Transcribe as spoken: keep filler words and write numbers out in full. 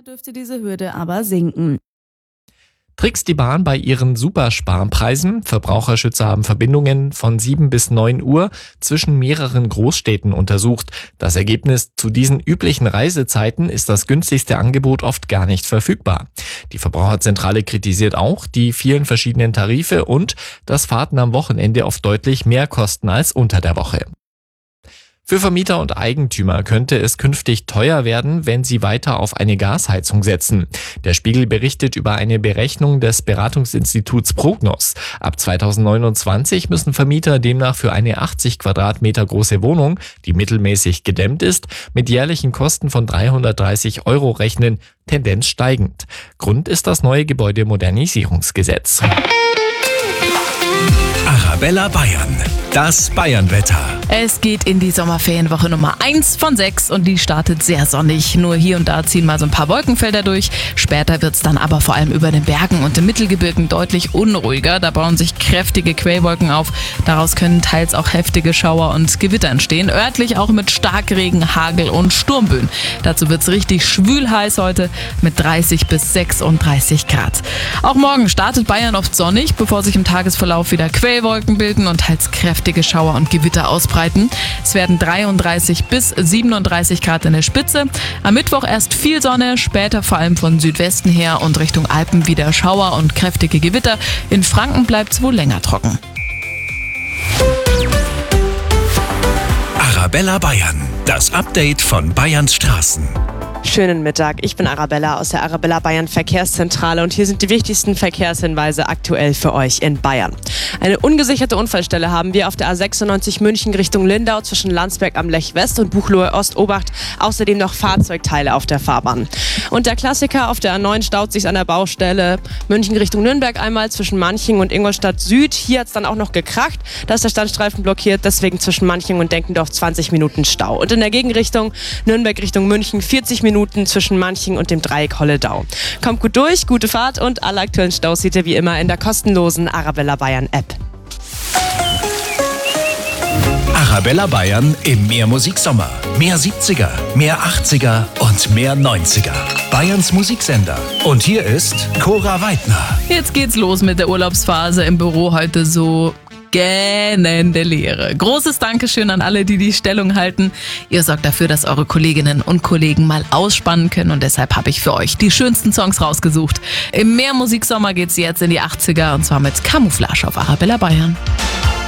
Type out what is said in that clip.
dürfte diese Hürde aber sinken. Trickst die Bahn bei ihren Supersparpreisen? Verbraucherschützer haben Verbindungen von sieben bis neun Uhr zwischen mehreren Großstädten untersucht. Das Ergebnis: Zu diesen üblichen Reisezeiten ist das günstigste Angebot oft gar nicht verfügbar. Die Verbraucherzentrale kritisiert auch die vielen verschiedenen Tarife und dass Fahrten am Wochenende oft deutlich mehr kosten als unter der Woche. Für Vermieter und Eigentümer könnte es künftig teuer werden, wenn sie weiter auf eine Gasheizung setzen. Der Spiegel berichtet über eine Berechnung des Beratungsinstituts Prognos. Ab zweitausendneunundzwanzig müssen Vermieter demnach für eine achtzig Quadratmeter große Wohnung, die mittelmäßig gedämmt ist, mit jährlichen Kosten von dreihundertdreißig Euro rechnen, Tendenz steigend. Grund ist das neue Gebäudemodernisierungsgesetz. Arabella Bayern, das Bayernwetter. Es geht in die Sommerferienwoche Nummer eins von sechs und die startet sehr sonnig. Nur hier und da ziehen mal so ein paar Wolkenfelder durch. Später wird es dann aber vor allem über den Bergen und im Mittelgebirgen deutlich unruhiger. Da bauen sich kräftige Quellwolken auf. Daraus können teils auch heftige Schauer und Gewitter entstehen. Örtlich auch mit Starkregen, Hagel und Sturmböen. Dazu wird es richtig schwül heiß heute mit dreißig bis sechsunddreißig Grad. Auch morgen startet Bayern oft sonnig, bevor sich im Tagesverlauf wieder Quellwolken bilden und teils kräftige Schauer und Gewitter ausbreiten. Es werden dreiunddreißig bis siebenunddreißig Grad in der Spitze. Am Mittwoch erst viel Sonne, später vor allem von Südwesten her und Richtung Alpen wieder Schauer und kräftige Gewitter. In Franken bleibt es wohl länger trocken. Arabella Bayern, das Update von Bayerns Straßen. Schönen Mittag, ich bin Arabella aus der Arabella Bayern Verkehrszentrale und hier sind die wichtigsten Verkehrshinweise aktuell für euch in Bayern. Eine ungesicherte Unfallstelle haben wir auf der A sechsundneunzig München Richtung Lindau zwischen Landsberg am Lech West und Buchloe Ost-Obacht. Außerdem noch Fahrzeugteile auf der Fahrbahn. Und der Klassiker auf der A neun staut sich an der Baustelle München Richtung Nürnberg einmal zwischen Manching und Ingolstadt Süd. Hier hat es dann auch noch gekracht, da ist der Standstreifen blockiert, deswegen zwischen Manching und Denkendorf zwanzig Minuten Stau. Und in der Gegenrichtung Nürnberg Richtung München vierzig Minuten zwischen Manching und dem Dreieck Holledau. Kommt gut durch, gute Fahrt und alle aktuellen Staus seht ihr wie immer in der kostenlosen Arabella Bayern App. Arabella Bayern im Mehrmusiksommer. Mehr siebziger, mehr achtziger und mehr neunziger. Bayerns Musiksender. Und hier ist Cora Weidner. Jetzt geht's los mit der Urlaubsphase. Im Büro heute so gähnende Leere. Großes Dankeschön an alle, die die Stellung halten. Ihr sorgt dafür, dass eure Kolleginnen und Kollegen mal ausspannen können und deshalb habe ich für euch die schönsten Songs rausgesucht. Im Mehrmusiksommer geht's jetzt in die achtziger und zwar mit Camouflage auf Arabella Bayern.